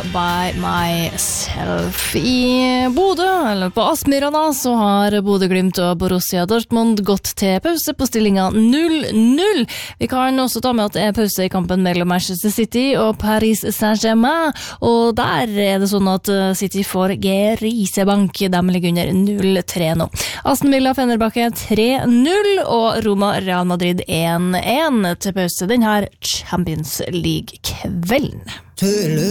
by myself. I Bodø, eller på Aspmyra da, så har Bodø Glimt og Borussia Dortmund gått til pause på stillingen 0-0. Vi kan også ta med at det er pause i kampen mellom Manchester City og Paris Saint-Germain, og der er det sånn at City får grisebank. De ligger under 0-3 nå. Aston Villa Fenerbahçe 3-0, og Roma Real Madrid 1-1 til pause den her Champions League-kvelden.